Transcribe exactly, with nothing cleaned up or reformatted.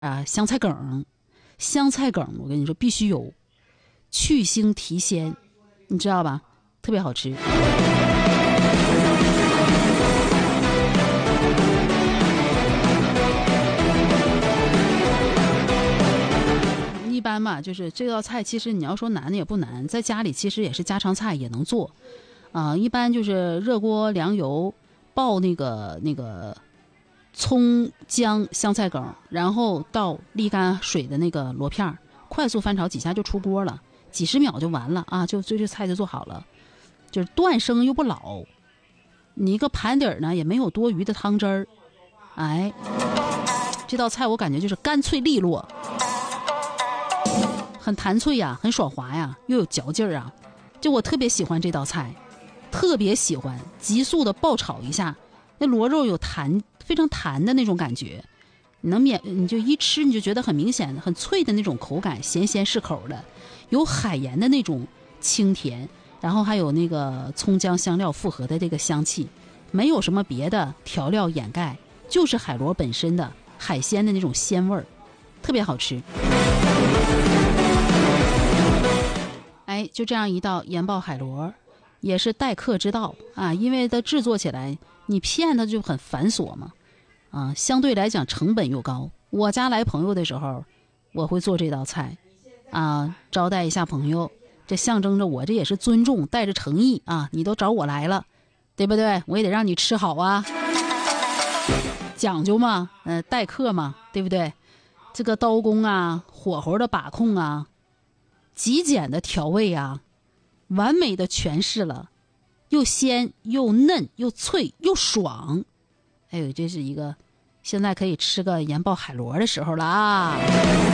啊，香菜梗，香菜梗，我跟你说必须有，去腥提鲜，你知道吧？特别好吃。一般嘛，就是这道菜，其实你要说难的也不难，在家里其实也是家常菜，也能做。啊、呃，一般就是热锅凉油，爆那个那个葱姜香菜梗，然后倒沥干水的那个螺片，快速翻炒几下就出锅了，几十秒就完了啊，就这这菜就做好了，就是断生又不老。你一个盘底儿呢，也没有多余的汤汁儿，哎，这道菜我感觉就是干脆利落。很弹脆呀，很爽滑呀，又有嚼劲儿啊，就我特别喜欢这道菜，特别喜欢急速的爆炒一下，那螺肉有弹，非常弹的那种感觉，你能免你就一吃你就觉得很明显很脆的那种口感，咸咸适口的，有海盐的那种清甜，然后还有那个葱姜香料复合的这个香气，没有什么别的调料掩盖，就是海螺本身的海鲜的那种鲜味儿，特别好吃。哎，就这样一道盐爆海螺，也是待客之道啊！因为它制作起来，你片它就很繁琐嘛，啊，相对来讲成本又高。我家来朋友的时候，我会做这道菜，啊，招待一下朋友，这象征着我这也是尊重，带着诚意啊！你都找我来了，对不对？我也得让你吃好啊，讲究嘛，呃，待客嘛，对不对？这个刀工啊，火候的把控啊。极简的调味啊，完美的诠释了，又鲜又嫩又脆又爽，哎呦，这是一个现在可以吃个盐爆海螺的时候了啊！